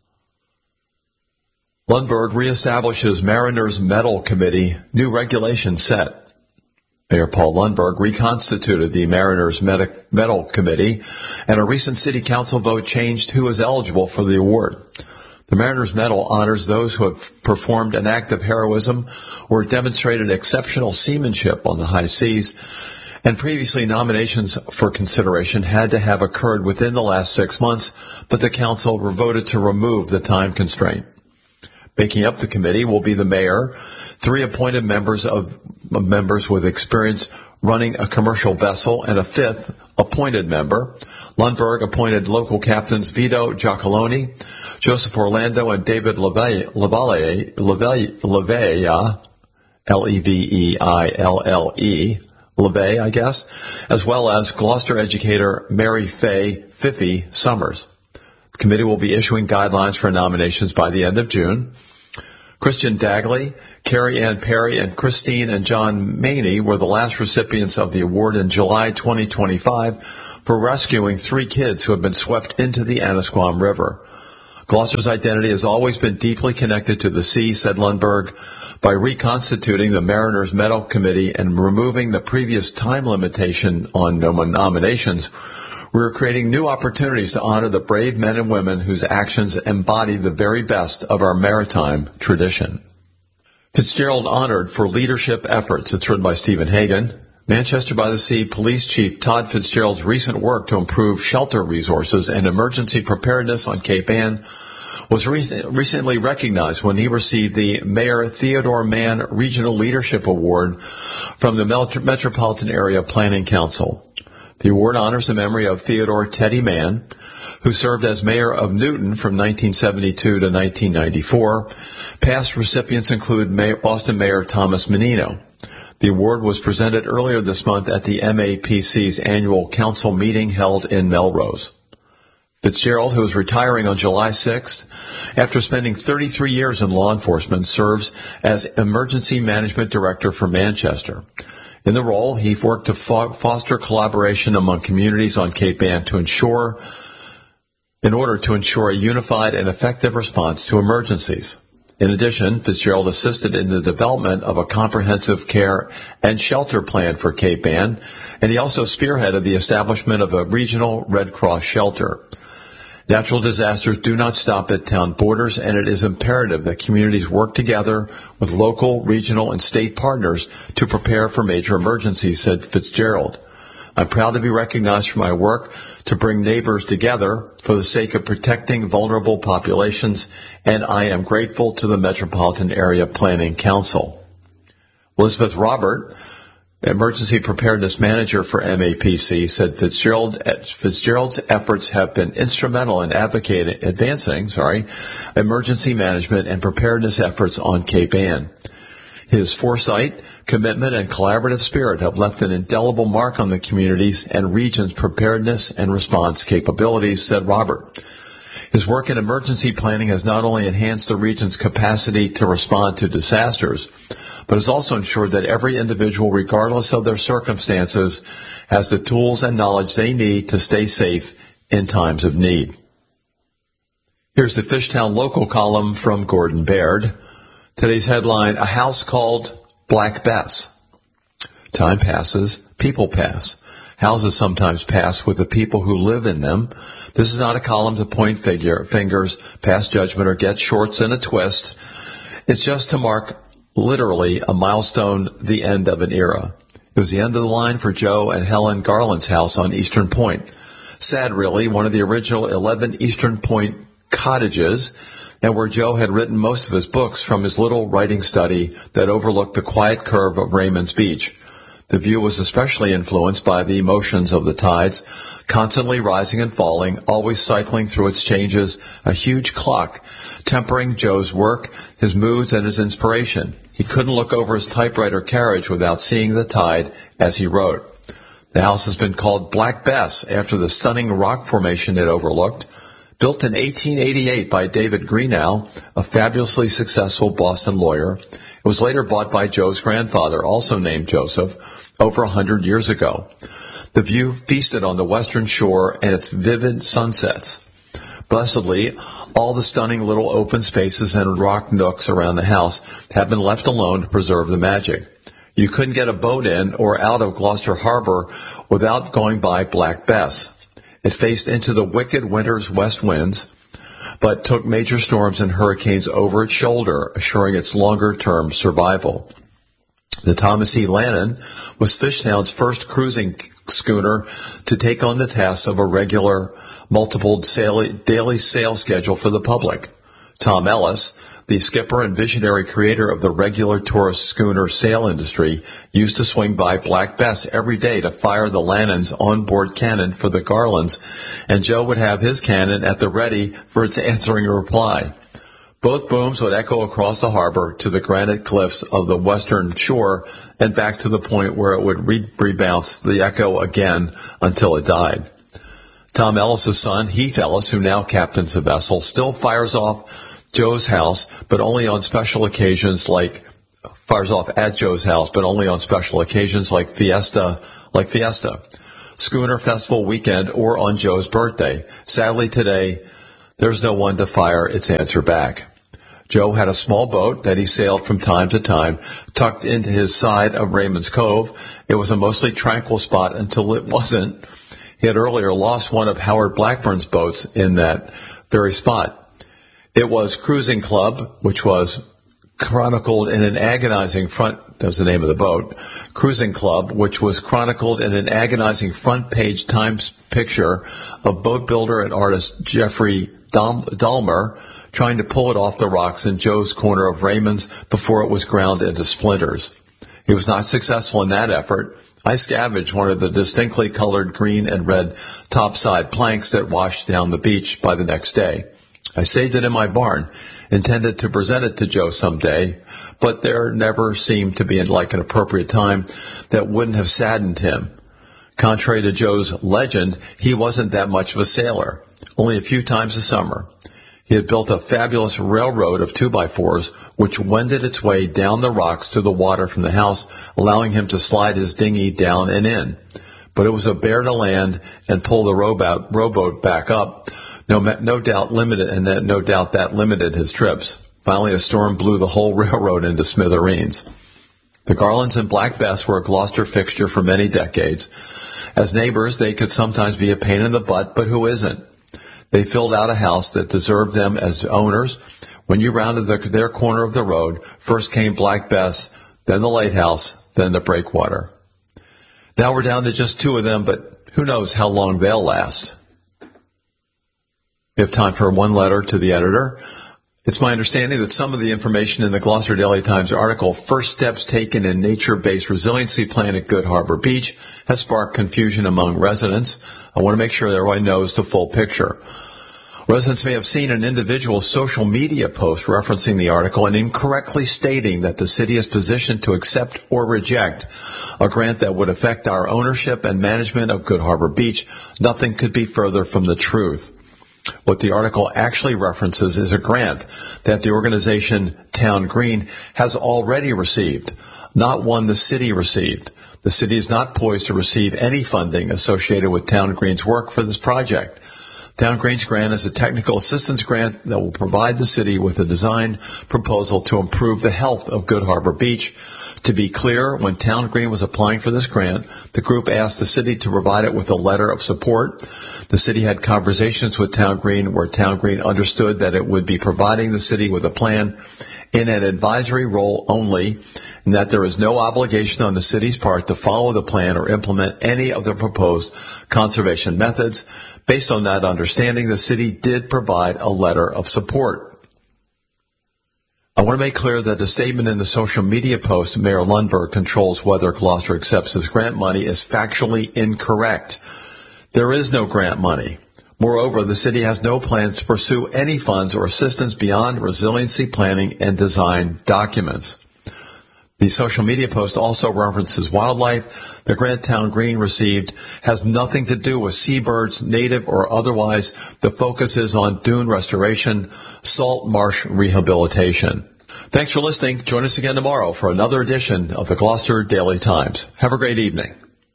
Lundberg reestablishes Mariners Medal Committee, new regulations set. Mayor Paul Lundberg reconstituted the Mariners Medal Committee, and a recent city council vote changed who is eligible for the award. The Mariners Medal honors those who have performed an act of heroism or demonstrated exceptional seamanship on the high seas And previously, nominations for consideration had to have occurred within the last six months, but the council voted to remove the time constraint. Making up the committee will be the mayor, three appointed members of members with experience running a commercial vessel, and a fifth appointed member. Lundberg appointed local captains Vito Giacalone, Joseph Orlando, and David Leveille, Leveille, L E V E I L L E, LeVay, I guess, as well as Gloucester educator Mary Faye Fiffy Summers. The committee will be issuing guidelines for nominations by the end of June. Christian Dagley, Carrie Ann Perry, and Christine and John Maney were the last recipients of the award in July twenty twenty-five for rescuing three kids who had been swept into the Annisquam River. Gloucester's identity has always been deeply connected to the sea, said Lundberg. By reconstituting the Mariners Medal Committee and removing the previous time limitation on nominations, we're creating new opportunities to honor the brave men and women whose actions embody the very best of our maritime tradition. Fitzgerald honored for leadership efforts. It's written by Stephen Hagan. Manchester by the Sea Police Chief Todd Fitzgerald's recent work to improve shelter resources and emergency preparedness on Cape Ann was re- recently recognized when he received the Mayor Theodore Mann Regional Leadership Award from the Met- Metropolitan Area Planning Council. The award honors the memory of Theodore Teddy Mann, who served as mayor of Newton from nineteen seventy-two to nineteen ninety-four. Past recipients include Mayor, Boston Mayor Thomas Menino. The award was presented earlier this month at the M A P C's annual council meeting held in Melrose. Fitzgerald, who is retiring on July sixth, after spending thirty-three years in law enforcement, serves as Emergency Management Director for Manchester. In the role, he worked to fo- foster collaboration among communities on Cape Ann to ensure, in order to ensure a unified and effective response to emergencies. In addition, Fitzgerald assisted in the development of a comprehensive care and shelter plan for Cape Ann, and he also spearheaded the establishment of a regional Red Cross shelter. Natural disasters do not stop at town borders, and it is imperative that communities work together with local, regional, and state partners to prepare for major emergencies, said Fitzgerald. I'm proud to be recognized for my work to bring neighbors together for the sake of protecting vulnerable populations, and I am grateful to the Metropolitan Area Planning Council. Elizabeth Robert, Emergency Preparedness Manager for M A P C, said Fitzgerald, Fitzgerald's efforts have been instrumental in advocating, advancing, sorry, emergency management and preparedness efforts on Cape Ann. His foresight, commitment, and collaborative spirit have left an indelible mark on the communities and region's preparedness and response capabilities, said Robert. His work in emergency planning has not only enhanced the region's capacity to respond to disasters, but has also ensured that every individual, regardless of their circumstances, has the tools and knowledge they need to stay safe in times of need. Here's the Fishtown Local column from Gordon Baird. Today's headline, A House Called Black Bess. Time passes, people pass. Houses sometimes pass with the people who live in them. This is not a column to point figure, fingers, pass judgment, or get shorts in a twist. It's just to mark literally a milestone, the end of an era. It was the end of the line for Joe and Helen Garland's house on Eastern Point. Sad, really, one of the original eleven Eastern Point cottages, and where Joe had written most of his books from his little writing study that overlooked the quiet curve of Raymond's Beach. The view was especially influenced by the emotions of the tides, constantly rising and falling, always cycling through its changes, a huge clock, tempering Joe's work, his moods, and his inspiration. He couldn't look over his typewriter carriage without seeing the tide as he wrote. The house has been called Black Bess after the stunning rock formation it overlooked. Built in eighteen eighty-eight by David Greenow, a fabulously successful Boston lawyer, it was later bought by Joe's grandfather, also named Joseph, over a hundred years ago. The view feasted on the western shore and its vivid sunsets. Blessedly, all the stunning little open spaces and rock nooks around the house have been left alone to preserve the magic. You couldn't get a boat in or out of Gloucester Harbor without going by Black Bess. It faced into the wicked winter's west winds, but took major storms and hurricanes over its shoulder, assuring its longer-term survival. The Thomas E. Lannon was Fishtown's first cruising schooner to take on the task of a regular, multiple daily sail schedule for the public. Tom Ellis, the skipper and visionary creator of the regular tourist schooner sail industry, used to swing by Black Bess every day to fire the Lannon's onboard cannon for the Garlands, and Joe would have his cannon at the ready for its answering reply. Both booms would echo across the harbor to the granite cliffs of the western shore and back to the point where it would re- rebounce the echo again until it died. Tom Ellis' son, Heath Ellis, who now captains the vessel, still fires off Joe's house, but only on special occasions like, fires off at Joe's house, but only on special occasions like Fiesta, like Fiesta, Schooner Festival weekend, or on Joe's birthday. Sadly today, there's no one to fire its answer back. Joe had a small boat that he sailed from time to time, tucked into his side of Raymond's Cove. It was a mostly tranquil spot until it wasn't. He had earlier lost one of Howard Blackburn's boats in that very spot. It was Cruising Club, which was chronicled in an agonizing front, that was the name of the boat, Cruising Club, which was chronicled in an agonizing front page Times picture of boat builder and artist Jeffrey Dahmer trying to pull it off the rocks in Joe's corner of Raymond's before it was ground into splinters. He was not successful in that effort. I scavenged one of the distinctly colored green and red topside planks that washed down the beach by the next day. I saved it in my barn, intended to present it to Joe someday, but there never seemed to be like an appropriate time that wouldn't have saddened him. Contrary to Joe's legend, he wasn't that much of a sailor, only a few times a summer. He had built a fabulous railroad of two-by-fours, which wended its way down the rocks to the water from the house, allowing him to slide his dinghy down and in. But it was a bear to land and pull the rowboat, rowboat back up. No, no doubt limited, and that no doubt that limited his trips. Finally, a storm blew the whole railroad into smithereens. The Garlands and Black Bess were a Gloucester fixture for many decades. As neighbors, they could sometimes be a pain in the butt, but who isn't? They filled out a house that deserved them as owners. When you rounded the, their corner of the road, first came Black Bess, then the Lighthouse, then the Breakwater. Now we're down to just two of them, but who knows how long they'll last. We have time for one letter to the editor. It's my understanding that some of the information in the Gloucester Daily Times article, First Steps Taken in Nature-Based Resiliency Plan at Good Harbor Beach, has sparked confusion among residents. I want to make sure that everyone knows the full picture. Residents may have seen an individual social media post referencing the article and incorrectly stating that the city is positioned to accept or reject a grant that would affect our ownership and management of Good Harbor Beach. Nothing could be further from the truth. What the article actually references is a grant that the organization Town Green has already received, not one the city received. The city is not poised to receive any funding associated with Town Green's work for this project. Town Green's grant is a technical assistance grant that will provide the city with a design proposal to improve the health of Good Harbor Beach. To be clear, when Town Green was applying for this grant, the group asked the city to provide it with a letter of support. The city had conversations with Town Green where Town Green understood that it would be providing the city with a plan in an advisory role only, and that there is no obligation on the city's part to follow the plan or implement any of the proposed conservation methods. Based on that understanding, the city did provide a letter of support. I want to make clear that the statement in the social media post, Mayor Lundberg controls whether Gloucester accepts this grant money, is factually incorrect. There is no grant money. Moreover, the city has no plans to pursue any funds or assistance beyond resiliency planning and design documents. The social media post also references wildlife. The grant Town Green received has nothing to do with seabirds, native or otherwise. The focus is on dune restoration, salt marsh rehabilitation. Thanks for listening. Join us again tomorrow for another edition of the Gloucester Daily Times. Have a great evening.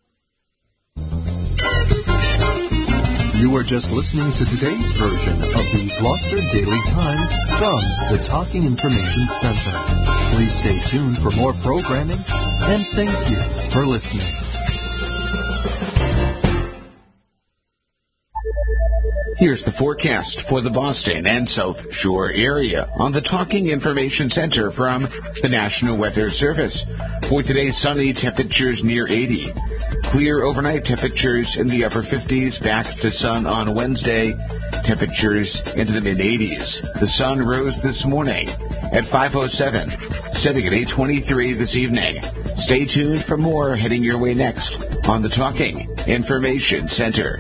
You were just listening to today's version of the Gloucester Daily Times from the Talking Information Center. Please stay tuned for more programming, and thank you for listening. Here's the forecast for the Boston and South Shore area on the Talking Information Center from the National Weather Service. For today, sunny, temperatures near eighty. Clear overnight, temperatures in the upper fifties. Back to sun on Wednesday, temperatures into the mid-eighties. The sun rose this morning at five oh seven, setting at eight twenty-three this evening. Stay tuned for more heading your way next on the Talking Information Center.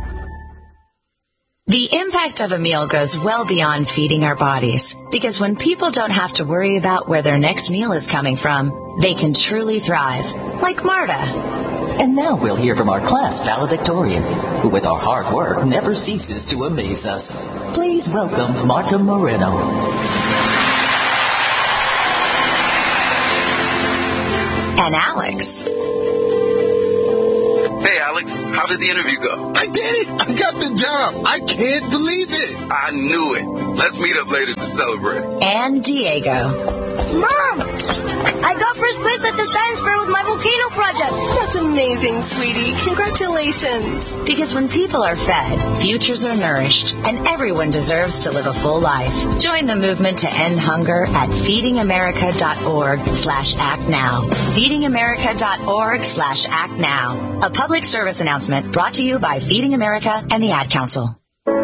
The impact of a meal goes well beyond feeding our bodies, because when people don't have to worry about where their next meal is coming from, they can truly thrive, like Marta. And now we'll hear from our class valedictorian, who with our hard work never ceases to amaze us. Please welcome Marta Moreno. And Alex. Hey, Alex, how did the interview go? I did it! I got the job! I can't believe it! I knew it. Let's meet up later to celebrate. And Diego. Mom! I got first place at the science fair with my volcano project. That's amazing, sweetie. Congratulations. Because when people are fed, futures are nourished, and everyone deserves to live a full life. Join the movement to end hunger at feedingamerica.org slash act now. feedingamerica.org slash act now. A public service announcement brought to you by Feeding America and the Ad Council.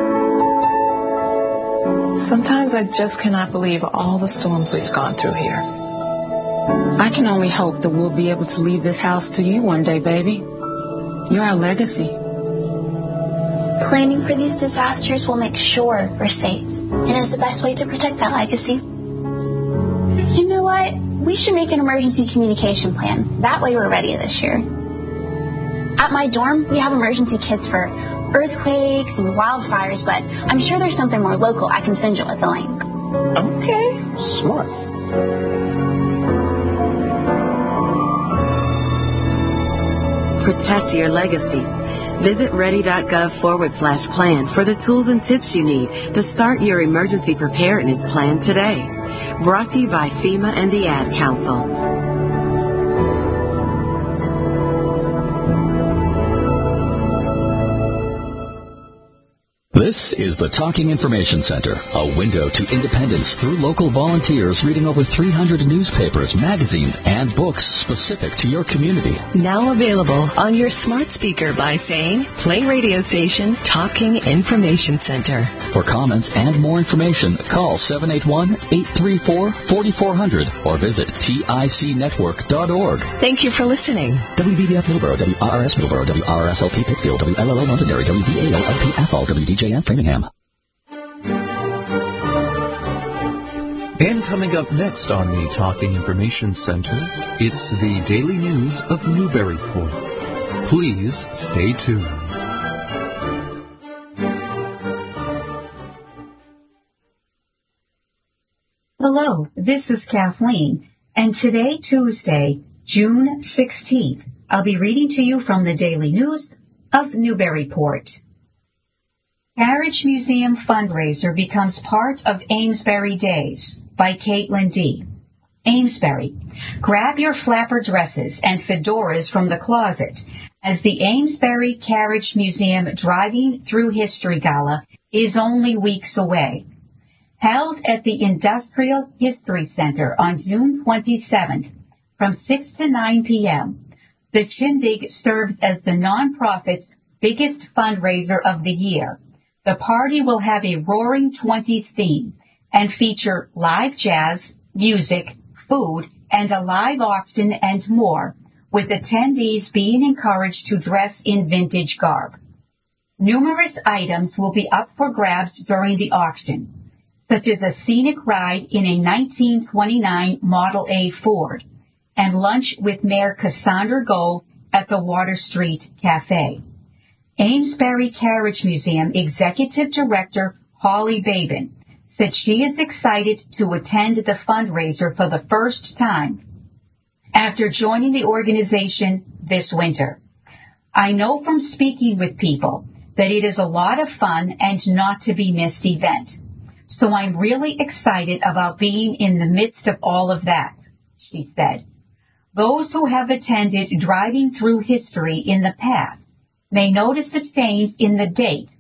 Sometimes I just cannot believe all the storms we've gone through here. I can only hope that we'll be able to leave this house to you one day, baby. You're our legacy. Planning for these disasters will make sure we're safe, and is the best way to protect that legacy. You know what? We should make an emergency communication plan. That way we're ready this year. At my dorm, we have emergency kits for earthquakes and wildfires, but I'm sure there's something more local I can send you with a link. Okay. Smart. Protect your legacy. Visit ready.gov forward slash plan for the tools and tips you need to start your emergency preparedness plan today. Brought to you by FEMA and the Ad Council. This is the Talking Information Center, a window to independence through local volunteers reading over three hundred newspapers, magazines, and books specific to your community. Now available on your smart speaker by saying, play radio station Talking Information Center. For comments and more information, call seven eight one, eight three four, four four zero zero or visit tic network dot org. Thank you for listening. W B B F Middleborough, W R R S Middleborough, W R R S L P Pittsfield, W L L O Londonderry, W D A O L P Athol, W D J F Framingham. And coming up next on the Talking Information Center, it's the daily news of Newburyport. Please stay tuned. Hello, this is Kathleen, and today, Tuesday, June sixteenth, I'll be reading to you from the Daily News of Newburyport. Carriage Museum fundraiser becomes part of Amesbury Days by Caitlin D. Amesbury. Grab your flapper dresses and fedoras from the closet as the Amesbury Carriage Museum Driving Through History Gala is only weeks away. Held at the Industrial History Center on June twenty-seventh from six to nine p.m., the shindig serves as the nonprofit's biggest fundraiser of the year. The party will have a Roaring Twenties theme and feature live jazz, music, food, and a live auction and more, with attendees being encouraged to dress in vintage garb. Numerous items will be up for grabs during the auction, such as a scenic ride in a nineteen twenty-nine Model A Ford and lunch with Mayor Cassandra Gold at the Water Street Cafe. Amesbury Carriage Museum Executive Director Holly Babin said she is excited to attend the fundraiser for the first time after joining the organization this winter. I know from speaking with people that it is a lot of fun and not to be missed event. So I'm really excited about being in the midst of all of that, she said. Those who have attended Driving Through History in the past may notice a change in the date,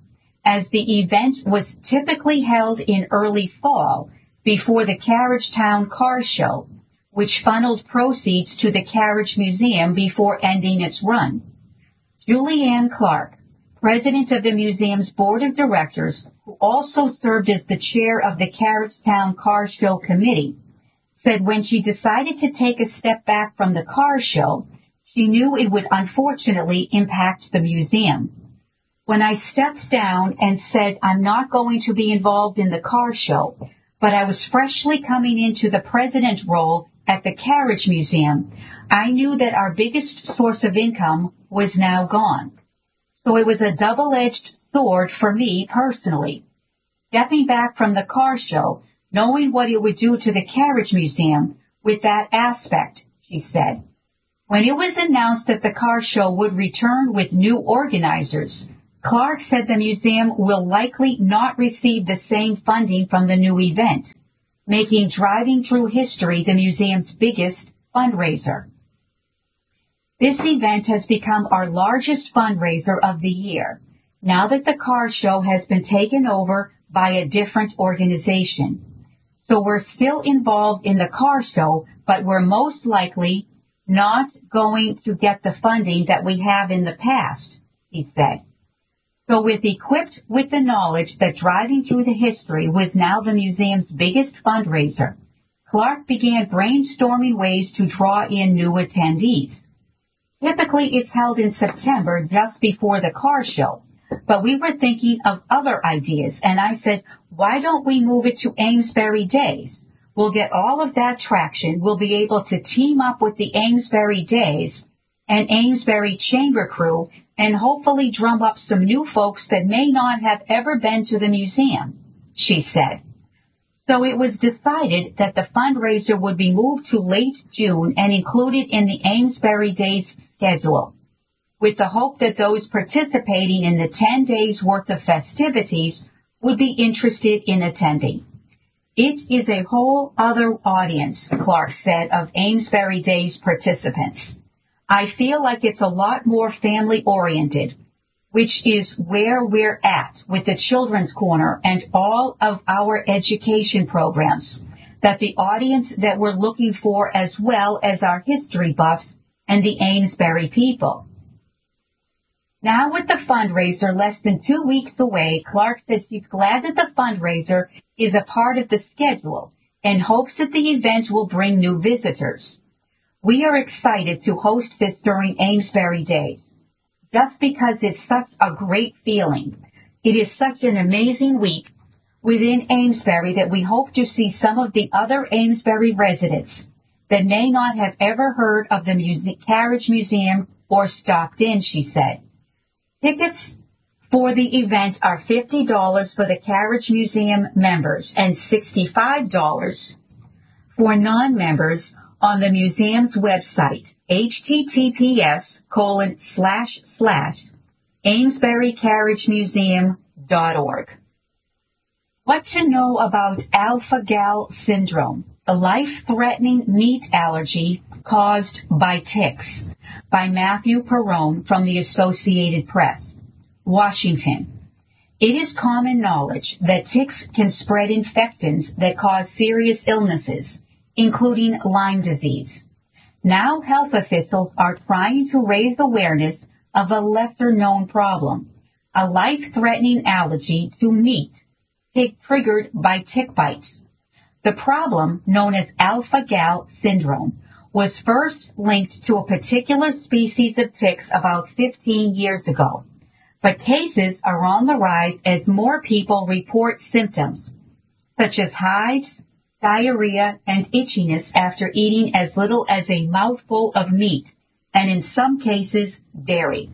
as the event was typically held in early fall before the Carriagetown Car Show, which funneled proceeds to the Carriage Museum before ending its run. Julianne Clark, president of the museum's board of directors, who also served as the chair of the Carriagetown Car Show committee, said when she decided to take a step back from the car show, she knew it would unfortunately impact the museum. When I stepped down and said I'm not going to be involved in the car show, but I was freshly coming into the president role at the Carriage Museum, I knew that our biggest source of income was now gone. So it was a double-edged sword for me personally. Stepping back from the car show, knowing what it would do to the Carriage Museum with that aspect, she said. When it was announced that the car show would return with new organizers, Clark said the museum will likely not receive the same funding from the new event, making Driving Through History the museum's biggest fundraiser. This event has become our largest fundraiser of the year, now that the car show has been taken over by a different organization. So we're still involved in the car show, but we're most likely not going to get the funding that we have in the past, he said. So with equipped with the knowledge that Driving Through the History was now the museum's biggest fundraiser, Clark began brainstorming ways to draw in new attendees. Typically it's held in September just before the car show, but we were thinking of other ideas, and I said, why don't we move it to Amesbury Days? We'll get all of that traction. We'll be able to team up with the Amesbury Days and Amesbury Chamber Crew and hopefully drum up some new folks that may not have ever been to the museum, she said. So it was decided that the fundraiser would be moved to late June and included in the Amesbury Days schedule, with the hope that those participating in the ten days worth of festivities would be interested in attending. It is a whole other audience, Clark said, of Amesbury Days participants. I feel like it's a lot more family-oriented, which is where we're at with the Children's Corner and all of our education programs, that the audience that we're looking for as well as our history buffs and the Amesbury people. Now with the fundraiser less than two weeks away, Clark says she's glad that the fundraiser is a part of the schedule and hopes that the event will bring new visitors. We are excited to host this during Amesbury Days, just because it's such a great feeling. It is such an amazing week within Amesbury that we hope to see some of the other Amesbury residents that may not have ever heard of the Muse- Carriage Museum or stopped in, she said. Tickets for the event are fifty dollars for the Carriage Museum members and sixty-five dollars for non-members on the museum's website, https colon slash slash Amesbury Carriage Museum dot org. What to know about alpha-gal syndrome, a life-threatening meat allergy caused by ticks, by Matthew Perrone from the Associated Press, Washington. It is common knowledge that ticks can spread infections that cause serious illnesses, including Lyme disease. Now health officials are trying to raise awareness of a lesser-known problem, a life-threatening allergy to meat triggered by tick bites. The problem, known as alpha-gal syndrome, was first linked to a particular species of ticks about fifteen years ago, but cases are on the rise as more people report symptoms, such as hives, diarrhea, and itchiness after eating as little as a mouthful of meat, and in some cases, dairy.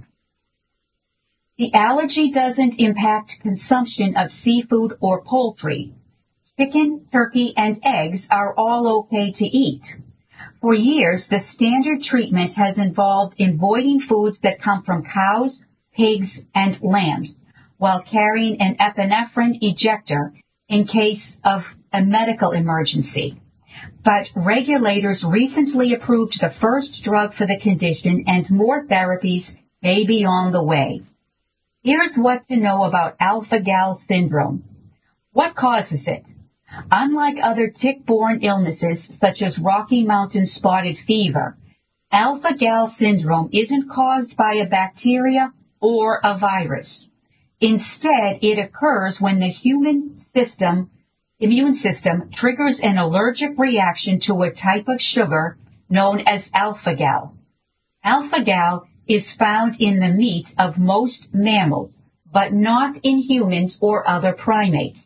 The allergy doesn't impact consumption of seafood or poultry. Chicken, turkey, and eggs are all okay to eat. For years, the standard treatment has involved avoiding foods that come from cows, pigs, and lambs, while carrying an epinephrine ejector in case of a medical emergency. But regulators recently approved the first drug for the condition, and more therapies may be on the way. Here's what to know about alpha-gal syndrome. What causes it? Unlike other tick-borne illnesses such as Rocky Mountain spotted fever, alpha-gal syndrome isn't caused by a bacteria or a virus. Instead, it occurs when the human system, immune system triggers an allergic reaction to a type of sugar known as alpha-gal. Alpha-gal is found in the meat of most mammals, but not in humans or other primates.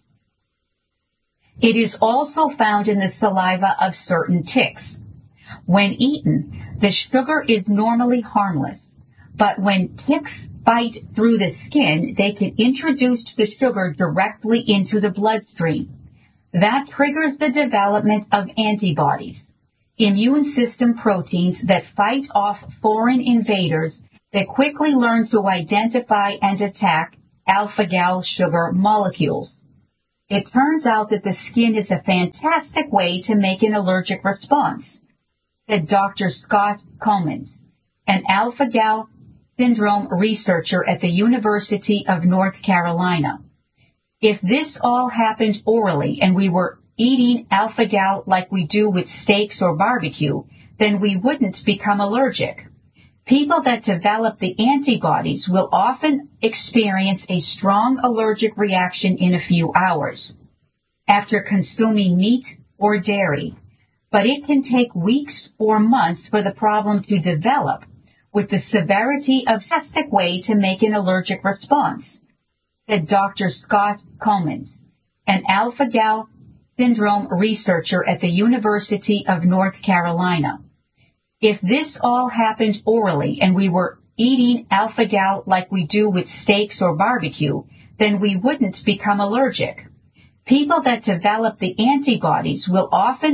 It is also found in the saliva of certain ticks. When eaten, the sugar is normally harmless, but when ticks bite through the skin, they can introduce the sugar directly into the bloodstream. That triggers the development of antibodies, immune system proteins that fight off foreign invaders that quickly learn to identify and attack alpha-gal sugar molecules. It turns out that the skin is a fantastic way to make an allergic response, said Doctor Scott Comins, an alpha-gal syndrome researcher at the University of North Carolina. If this all happened orally and we were eating alpha-gal like we do with steaks or barbecue, then we wouldn't become allergic. People that develop the antibodies will often experience a strong allergic reaction in a few hours after consuming meat or dairy, but it can take weeks or months for the problem to develop, with the severity of fantastic way to make an allergic response, said Doctor Scott Comins, an alpha-gal syndrome researcher at the University of North Carolina. If this all happened orally and we were eating alpha-gal like we do with steaks or barbecue, then we wouldn't become allergic. People that develop the antibodies will often